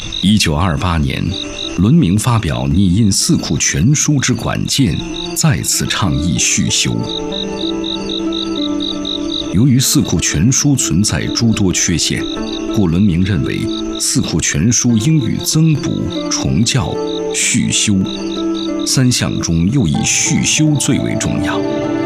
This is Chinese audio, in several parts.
1928年，伦明发表拟印《四库全书》之管谏，再次倡议续修。由于《四库全书》存在诸多缺陷，故伦明认为《四库全书》应予增补、重校、续修三项中，又以续修最为重要。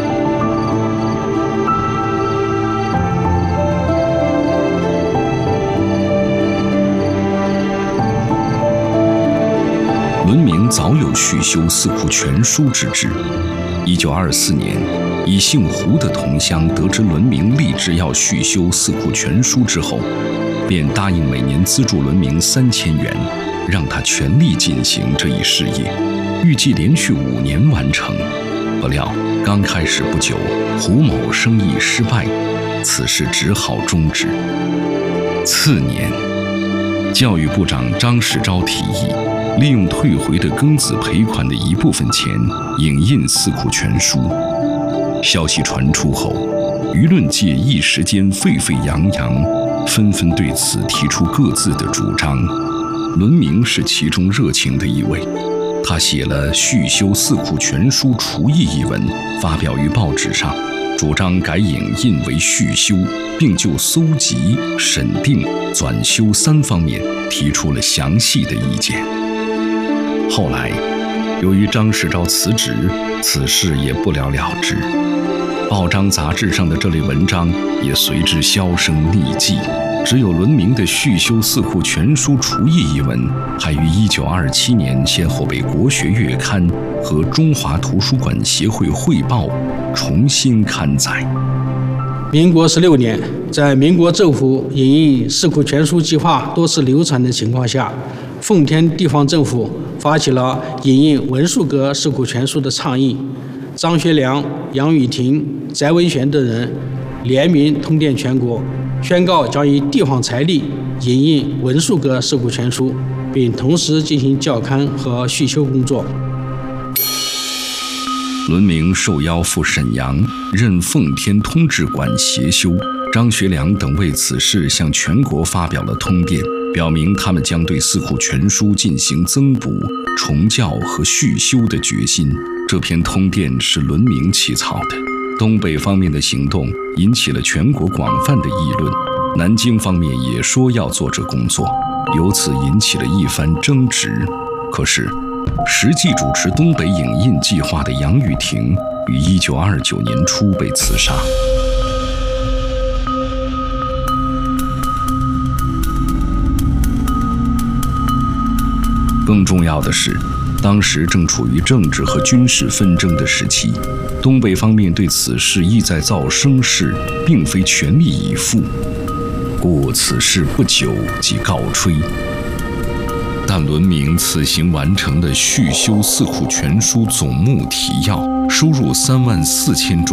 伦明早有续修《四库全书》之志。1924年，以姓胡的同乡得知伦明立志要续修《四库全书》之后，便答应每年资助伦明3000元，让他全力进行这一事业，预计连续5年完成。不料刚开始不久，胡某生意失败，此事只好终止。次年，教育部长张世钊提议，利用退回的庚子赔款的一部分钱，影印《四库全书》。消息传出后，舆论界一时间沸沸扬扬，纷纷对此提出各自的主张。伦明是其中热情的一位，他写了《续修《四库全书》除役》一文，发表于报纸上，主张改影印为续修，并就搜集、审定、纂修3方面提出了详细的意见。后来，由于张世钊辞职，此事也不了了之，报章杂志上的这类文章也随之销声匿迹。只有伦明的《续修《四库全书除役》一文，还于1927年先后被《国学月刊》和中华图书馆协会汇报重新刊载。 民国16年，在民国政府影印《四库全书》计划多次流传的情况下，奉天地方政府发起了影印文术阁《四库全书》的倡议。张学良、杨宇霆、翟文玄等人联名通电全国，宣告将以地方财力影印文术阁《四库全书》，并同时进行校勘和续修工作。 伦明受邀赴沈阳，任奉天通志馆协修。张学良等为此事向全国发表了通电，表明他们将对《四库全书》进行增补、重校和续修的决心。这篇通电是伦明起草的。东北方面的行动引起了全国广泛的议论，南京方面也说要做这工作，由此引起了一番争执。可是，实际主持东北影印计划的杨宇霆于1929年初被刺杀。更重要的是，当时正处于政治和军事纷争的时期，东北方面对此事意在造声势，并非全力以赴，故此事不久即告吹。但伦明此行完成的续修《四库全书》总目提要收入34000种。